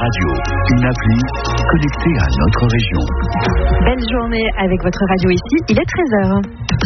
Radio, une appli connectée à notre région. Belle journée avec votre radio ici, il est 13h.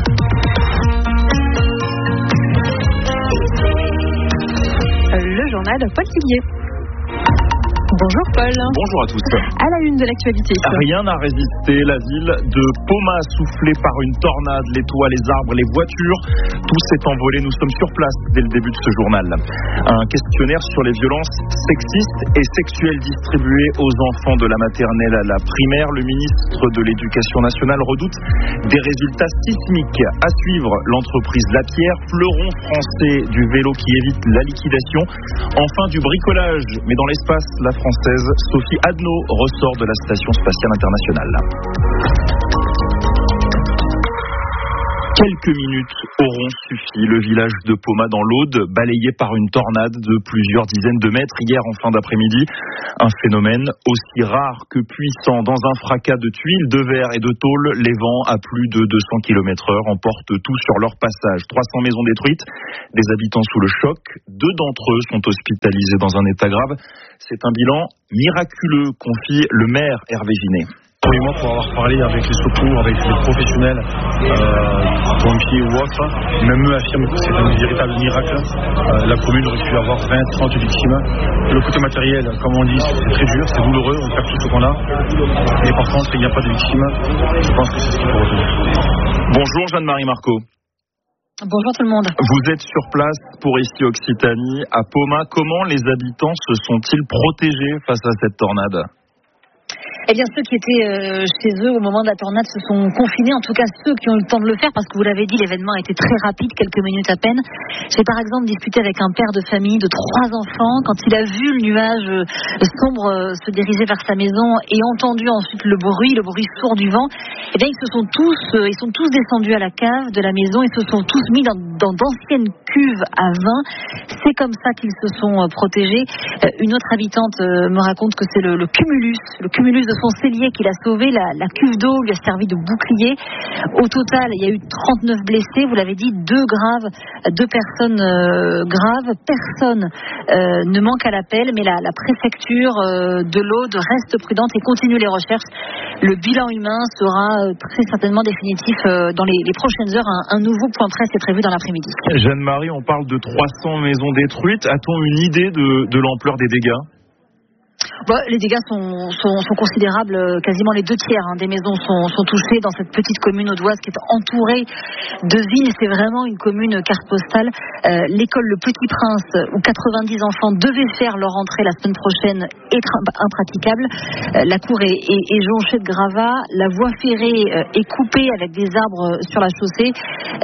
Le journal Paul Tillier. Bonjour Paul. Bonjour à tous. À la une de l'actualité. Rien n'a résisté. La ville de Poma soufflée par une tornade. Les toits, les arbres, les voitures, tout s'est envolé. Nous sommes sur place dès le début de ce journal. Un questionnaire sur les violences sexistes et sexuelles distribuées aux enfants de la maternelle à la primaire. Le ministre de l'Éducation nationale redoute des résultats sismiques. À suivre, l'entreprise Lapierre, fleuron français du vélo qui évite la liquidation. Enfin, du bricolage, mais dans l'espace, la française Sophie Adno ressort de la Station spatiale internationale. Quelques minutes auront suffi. Le village de Poma dans l'Aude, balayé par une tornade de plusieurs dizaines de mètres hier en fin d'après-midi. Un phénomène aussi rare que puissant. Dans un fracas de tuiles, de verre et de tôle, les vents à plus de 200 km/h emportent tout sur leur passage. 300 maisons détruites, des habitants sous le choc. 2 d'entre eux sont hospitalisés dans un état grave. C'est un bilan miraculeux, confie le maire Hervé Ginet. Oui, moi, pour avoir parlé avec les secours, avec les professionnels, pompiers ou autres, même eux affirment que c'est un véritable miracle. La commune aurait pu avoir 20-30 victimes. Le côté matériel, comme on dit, c'est très dur, c'est douloureux, on perd tout ce qu'on a. Mais par contre, il n'y a pas de victimes. Je pense que c'est ce qu'il faut retenir. Bonjour Jeanne-Marie Marco. Bonjour tout le monde. Vous êtes sur place pour ici Occitanie, à Poma. Comment les habitants se sont-ils protégés face à cette tornade ? Eh bien, ceux qui étaient chez eux au moment de la tornade se sont confinés, en tout cas ceux qui ont eu le temps de le faire, parce que vous l'avez dit, l'événement a été très rapide, quelques minutes à peine. J'ai par exemple discuté avec un père de famille de 3 enfants, quand il a vu le nuage sombre se diriger vers sa maison et entendu ensuite le bruit sourd du vent, eh bien ils sont tous descendus à la cave de la maison, ils se sont tous mis dans d'anciennes cuves à vin. C'est comme ça qu'ils se sont protégés. Une autre habitante me raconte que c'est le cumulus de son cellier qui l'a sauvé. La cuve d'eau lui a servi de bouclier. Au total, il y a eu 39 blessés. Vous l'avez dit, 2 personnes graves. Personne ne manque à l'appel, mais la préfecture de l'Aude reste prudente et continue les recherches. Le bilan humain sera très certainement définitif dans les prochaines heures. Un nouveau point presse est prévu dans l'après-midi. Jeanne-Marie, on parle de 300 maisons détruites. A-t-on une idée de l'ampleur des dégâts ? Les dégâts sont considérables, quasiment les 2 tiers des maisons sont touchées dans cette petite commune audoise qui est entourée de vignes. C'est vraiment une commune carte postale. L'école Le Petit Prince, où 90 enfants devaient faire leur entrée la semaine prochaine, est impraticable. La cour est jonchée de gravats. La voie ferrée est coupée avec des arbres sur la chaussée.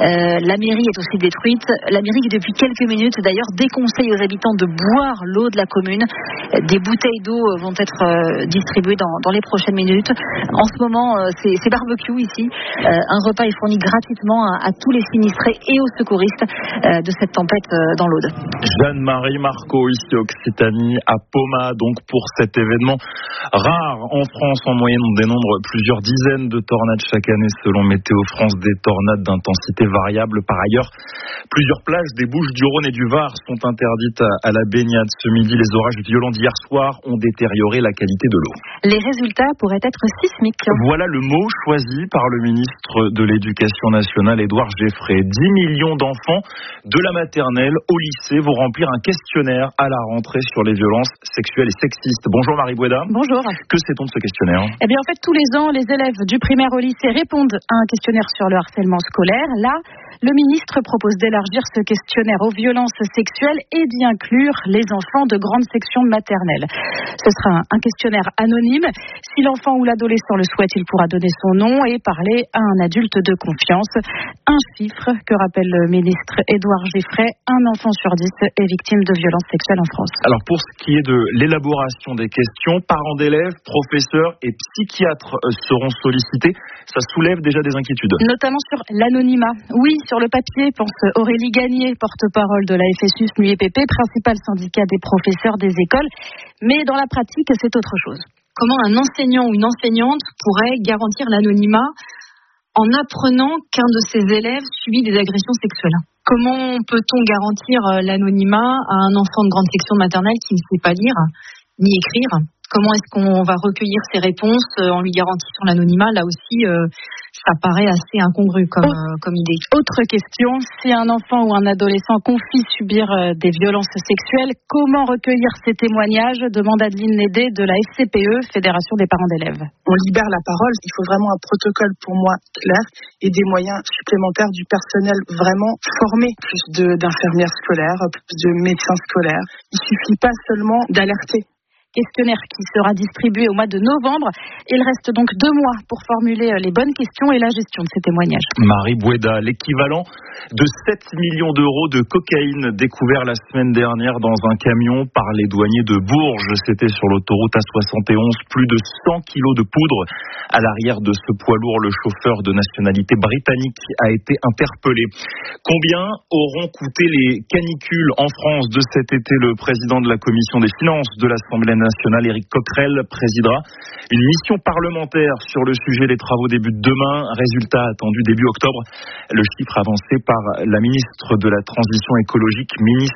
La mairie est aussi détruite. La mairie qui depuis quelques minutes d'ailleurs déconseille aux habitants de boire l'eau de la commune. Des bouteilles d'eau vont être distribuées dans les prochaines minutes. En ce moment, c'est barbecue ici. Un repas est fourni gratuitement à tous les sinistrés et aux secouristes de cette tempête dans l'Aude. Jeanne-Marie Marco, ici Occitanie, à Poma, donc pour cet événement rare en France. En moyenne, on dénombre plusieurs dizaines de tornades chaque année selon Météo France, des tornades d'intensité variable. Par ailleurs, plusieurs plages des Bouches-du-Rhône et du Var sont interdites à la baignade. Ce midi, les orages violents d'hier soir ont détériorer la qualité de l'eau. Les résultats pourraient être sismiques. Voilà le mot choisi par le ministre de l'Éducation nationale, Édouard Geffray. 10 millions d'enfants de la maternelle au lycée vont remplir un questionnaire à la rentrée sur les violences sexuelles et sexistes. Bonjour Marie Boueda. Bonjour. Que sait-on de ce questionnaire ? Eh bien en fait, tous les ans, les élèves du primaire au lycée répondent à un questionnaire sur le harcèlement scolaire. Là, le ministre propose d'élargir ce questionnaire aux violences sexuelles et d'y inclure les enfants de grande section maternelle. Ce sera un questionnaire anonyme. Si l'enfant ou l'adolescent le souhaite, il pourra donner son nom et parler à un adulte de confiance. Un chiffre que rappelle le ministre Édouard Geffray, un enfant sur 10 est victime de violences sexuelles en France. Alors pour ce qui est de l'élaboration des questions, parents d'élèves, professeurs et psychiatres seront sollicités. Ça soulève déjà des inquiétudes. Notamment sur l'anonymat. Oui, sur le papier, pense Aurélie Gagné, porte-parole de la FSUS NUEPP, principal syndicat des professeurs des écoles. Mais dans la pratique, c'est autre chose. Comment un enseignant ou une enseignante pourrait garantir l'anonymat en apprenant qu'un de ses élèves subit des agressions sexuelles ? Comment peut-on garantir l'anonymat à un enfant de grande section maternelle qui ne sait pas lire ni écrire Comment est-ce qu'on va recueillir ces réponses en lui garantissant l'anonymat? Là aussi, ça paraît assez incongru comme idée. Autre question, si un enfant ou un adolescent confie subir des violences sexuelles, comment recueillir ces témoignages? Demande Adeline Nédé de la FCPE, Fédération des parents d'élèves. On libère la parole, il faut vraiment un protocole pour moi clair et des moyens supplémentaires du personnel vraiment formé, plus d'infirmières scolaires, plus de médecins scolaires. Il suffit pas seulement d'alerter. Questionnaire qui sera distribué au mois de novembre. Il reste donc 2 mois pour formuler les bonnes questions et la gestion de ces témoignages. Marie Boueda, l'équivalent de 7 millions d'euros de cocaïne découvert la semaine dernière dans un camion par les douaniers de Bourges. C'était sur l'autoroute A71. Plus de 100 kilos de poudre à l'arrière de ce poids lourd. Le chauffeur de nationalité britannique a été interpellé. Combien auront coûté les canicules en France de cet été? Le président de la commission des finances de l'Assemblée nationale, Éric Coquerel, présidera une mission parlementaire sur le sujet. Les travaux débutent demain. Résultat attendu début octobre. Le chiffre avancé par la ministre de la Transition écologique,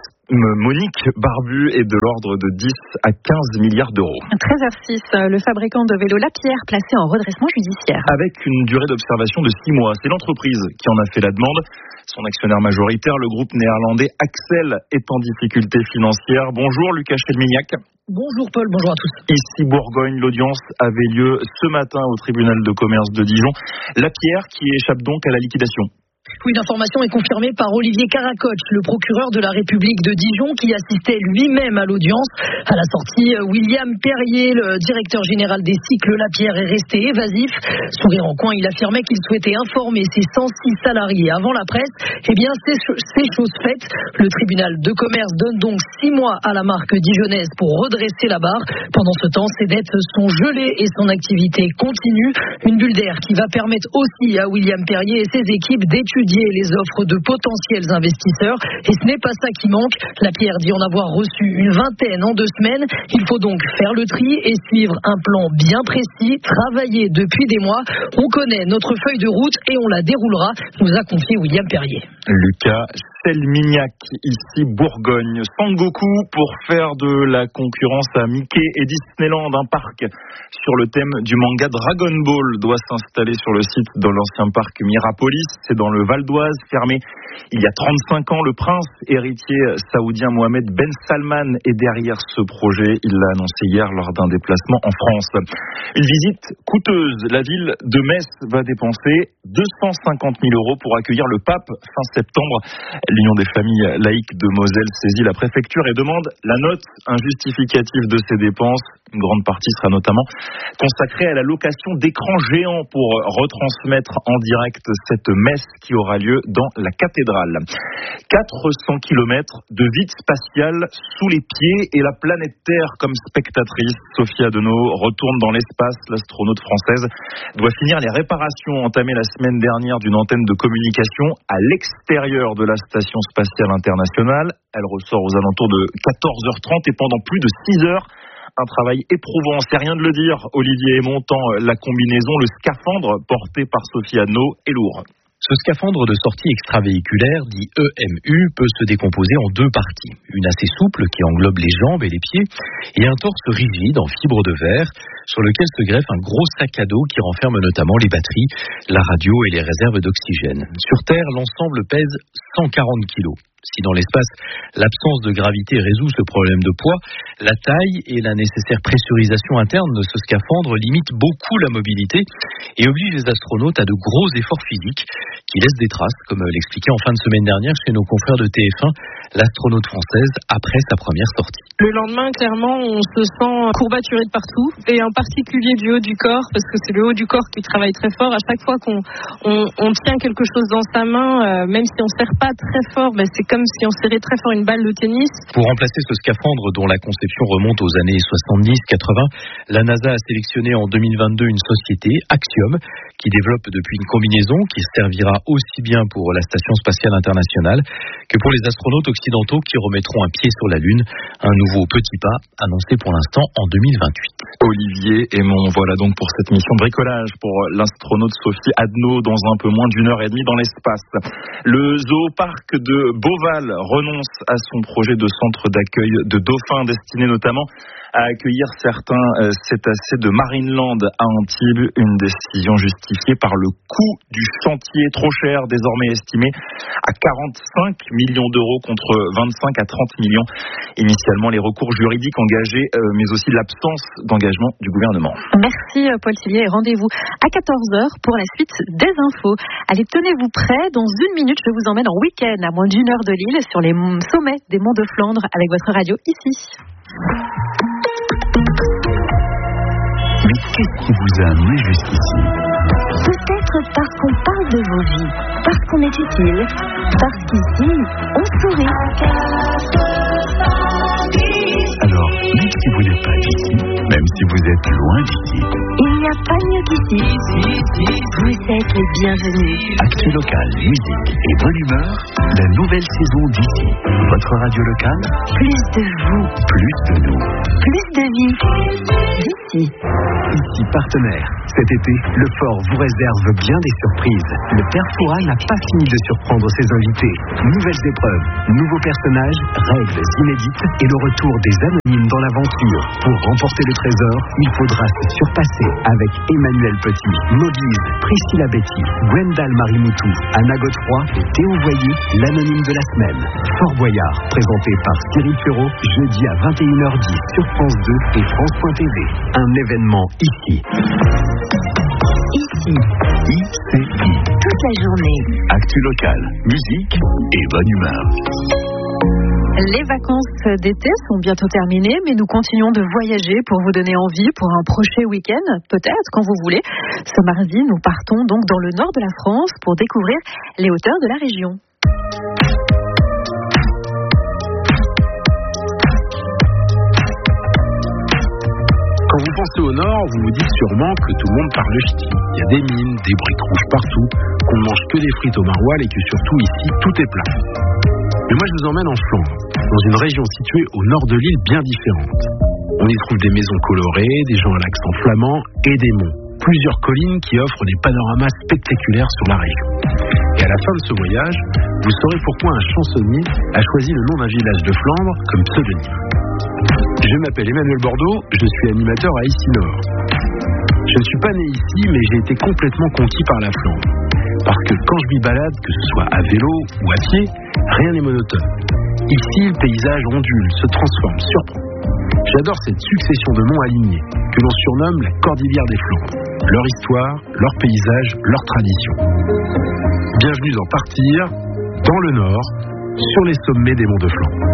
Monique Barbu, est de l'ordre de 10 à 15 milliards d'euros. 13h06, le fabricant de vélos Lapierre placé en redressement judiciaire. Avec une durée d'observation de 6 mois. C'est l'entreprise qui en a fait la demande. Son actionnaire majoritaire, le groupe néerlandais Axel, est en difficulté financière. Bonjour Lucas Chelmignac. Bonjour Paul, bonjour à tous. Ici Bourgogne, l'audience avait lieu ce matin au tribunal de commerce de Dijon. Lapierre qui échappe donc à la liquidation. Oui, l'information est confirmée par Olivier Caracoche, le procureur de la République de Dijon, qui assistait lui-même à l'audience. À la sortie, William Perrier, le directeur général des cycles Lapierre, est resté évasif. Sourire en coin, il affirmait qu'il souhaitait informer ses 106 salariés avant la presse. Eh bien, c'est chose faite. Le tribunal de commerce donne donc 6 mois à la marque dijonnaise pour redresser la barre. Pendant ce temps, ses dettes sont gelées et son activité continue. Une bulle d'air qui va permettre aussi à William Perrier et ses équipes d'étudier les offres de potentiels investisseurs. Et ce n'est pas ça qui manque. Lapierre dit en avoir reçu une 20aine en 2 semaines. Il faut donc faire le tri et suivre un plan bien précis, travaillé depuis des mois. On connaît notre feuille de route et on la déroulera, nous a confié William Perrier. Lucas Chelmignac, ici Bourgogne. Sangoku pour faire de la concurrence à Mickey et Disneyland. Un parc sur le thème du manga Dragon Ball doit s'installer sur le site de l'ancien parc Mirapolis. C'est dans le Val d'Oise, fermé il y a 35 ans. Le prince héritier saoudien Mohamed Ben Salman est derrière ce projet. Il l'a annoncé hier lors d'un déplacement en France. Une visite coûteuse. La ville de Metz va dépenser 250 000 euros pour accueillir le pape fin septembre. L'Union des familles laïques de Moselle saisit la préfecture et demande la note, un justificatif de ces dépenses. Une grande partie sera notamment consacrée à la location d'écrans géants pour retransmettre en direct cette messe qui aura lieu dans la cathédrale. 400 km de vide spatial sous les pieds et la planète Terre comme spectatrice. Sophie Adenau retourne dans l'espace. L'astronaute française doit finir les réparations entamées la semaine dernière d'une antenne de communication à l'extérieur de la Station spatiale internationale. Elle ressort aux alentours de 14h30 et pendant plus de 6 heures, un travail éprouvant, c'est rien de le dire. Olivier Montant, la combinaison, le scaphandre porté par Sophie Adenau est lourd. Ce scaphandre de sortie extravéhiculaire, dit EMU, peut se décomposer en 2 parties. Une assez souple qui englobe les jambes et les pieds et un torse rigide en fibre de verre sur lequel se greffe un gros sac à dos qui renferme notamment les batteries, la radio et les réserves d'oxygène. Sur Terre, l'ensemble pèse 140 kilos. Si dans l'espace, l'absence de gravité résout ce problème de poids, la taille et la nécessaire pressurisation interne de ce scaphandre limitent beaucoup la mobilité et obligent les astronautes à de gros efforts physiques qui laissent des traces, comme l'expliquait en fin de semaine dernière chez nos confrères de TF1, l'astronaute française après sa première sortie. Le lendemain, clairement, on se sent courbaturé de partout, et en particulier du haut du corps, parce que c'est le haut du corps qui travaille très fort. À chaque fois qu'on tient quelque chose dans sa main, même si on ne serre pas très fort, c'est comme si on serrait très fort une balle de tennis. Pour remplacer ce scaphandre dont la conception remonte aux années 70-80, la NASA a sélectionné en 2022 une société, Axiom, qui développe depuis une combinaison qui servira aussi bien pour la Station spatiale internationale que pour les astronautes occidentaux qui remettront un pied sur la Lune. Un nouveau petit pas annoncé pour l'instant en 2028. Olivier Aymon, voilà donc pour cette mission de bricolage pour l'astronaute Sophie Adno dans un peu moins d'1h30 dans l'espace. Le zooparc de Beauval renonce à son projet de centre d'accueil de dauphins destiné notamment à accueillir certains cétacés de Marineland à Antibes, une décision justifiée par le coût du chantier trop cher, désormais estimé à 45 millions d'euros contre 25 à 30 millions. Initialement, les recours juridiques engagés, mais aussi l'absence d'engagement du gouvernement. Merci Paul Tillier et rendez-vous à 14h pour la suite des infos. Allez, tenez-vous prêts, dans une minute, je vous emmène en week-end à moins d'1 heure de Lille sur les sommets des Monts de Flandre avec votre radio ici. Mais qu'est-ce qui vous a amené jusqu'ici? Peut-être parce qu'on parle de vos vies, parce qu'on est utile, parce qu'ici, on sourit. Alors, même si vous n'êtes pas d'ici, même si vous êtes loin d'ici, il n'y a pas mieux qu'ici. Vous êtes les bienvenus. Actu local, musique et bonne humeur, la nouvelle saison d'ici. Votre radio locale, Plus de vous, plus de nous. plus de vie. D'ici. Ici partenaire. Cet été, le Fort vous réserve bien des surprises. Le Père Fouras n'a pas fini de surprendre ses invités. Nouvelles épreuves, nouveaux personnages, règles inédites et le retour des anonymes dans l'aventure. Pour remporter le trésor, il faudra se surpasser avec Emmanuel Petit, Moguise, Priscilla Betty, Gwendal Marimoutou, Anna Godefroy et Théo Voyer, l'anonyme de la semaine. Fort Boyard, présenté par Cyril Ferraud, jeudi à 21h10 sur France 2 et France.tv. Un événement ici. Ici, ICI. toute la journée. Actu locale, musique et bonne humeur. Les vacances d'été sont bientôt terminées, mais nous continuons de voyager pour vous donner envie pour un prochain week-end, peut-être quand vous voulez. Ce mardi, nous partons donc dans le nord de la France pour découvrir les hauteurs de la région. Quand vous pensez au nord, vous vous dites sûrement que tout le monde parle ch'ti. Il y a des mines, des briques rouges partout, qu'on ne mange que des frites au maroilles et que surtout ici, tout est plat. Mais moi je vous emmène en Flandre, dans une région située au nord de l'île bien différente. On y trouve des maisons colorées, des gens à l'accent flamand et des monts. Plusieurs collines qui offrent des panoramas spectaculaires sur la région. Et à la fin de ce voyage, vous saurez pourquoi un chansonnier a choisi le nom d'un village de Flandre comme pseudonyme. Je m'appelle Emmanuel Bordeaux, je suis animateur à Ici Nord. Je ne suis pas né ici, mais j'ai été complètement conquis par la Flandre. Parce que quand je m'y balade, que ce soit à vélo ou à pied, rien n'est monotone. Ici, le paysage ondule, se transforme, surprend. J'adore cette succession de monts alignés, que l'on surnomme la Cordillère des Flandres. Leur histoire, leur paysage, leur tradition. Bienvenue en partir, dans le nord, sur les sommets des Monts de Flandre.